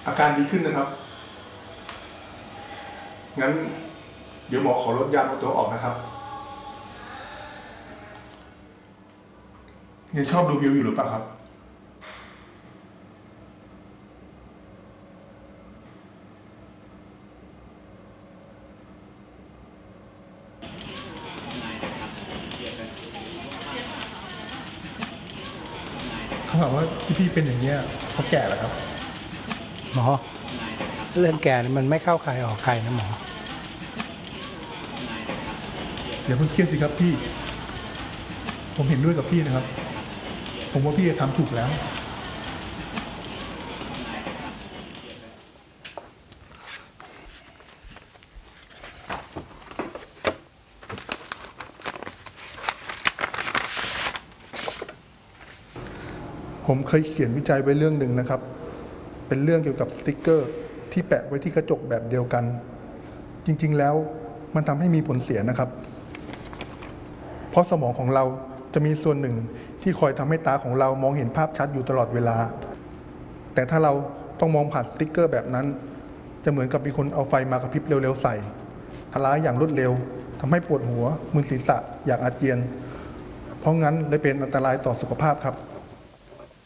อาการดีขึ้นนะครับงั้นเดี๋ยวหมอขอลดยาตัวออกนะครับยังชอบดูวิวอยู่หรือเปล่าครับเขาถามว่าที่พี่เป็นอย่างเงี้ยเพราะแก่แล้วครับหมอเรื่องแก่นี่มันไม่เข้าใครออกใครนะหมออย่าเพิ่งเครียดสิครับพี่ผมเห็นด้วยกับพี่นะครับผมว่าพี่ทำถูกแล้วผมเคยเขียนวิจัยไว้เรื่องหนึ่งนะครับเป็นเรื่องเกี่ยวกับสติกเกอร์ที่แปะไว้ที่กระจกแบบเดียวกันจริงๆแล้วมันทำให้มีผลเสียนะครับเพราะสมองของเราจะมีส่วนหนึ่งที่คอยทำให้ตาของเรามองเห็นภาพชัดอยู่ตลอดเวลาแต่ถ้าเราต้องมองผ่านสติกเกอร์แบบนั้นจะเหมือนกับมีคนเอาไฟมากระพริบเร็วๆใส่ทลายอย่างรวดเร็วทำให้ปวดหัวมึนศีรษะอยากอาเจียนเพราะงั้นเลยเป็นอันตรายต่อสุขภาพครับ